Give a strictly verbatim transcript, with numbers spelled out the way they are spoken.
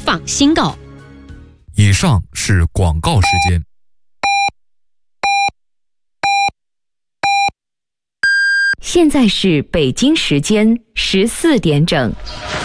访新稿。 以上是广告时间。 现在是北京时间十四点整。